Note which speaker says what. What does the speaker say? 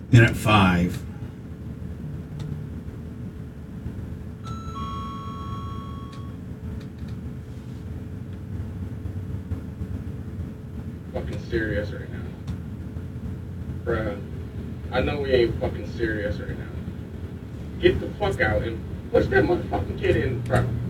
Speaker 1: Then at 5.
Speaker 2: Fucking serious right now. Bruh. I know we ain't fucking serious right now. Get the fuck out and push that motherfucking kid in, bro.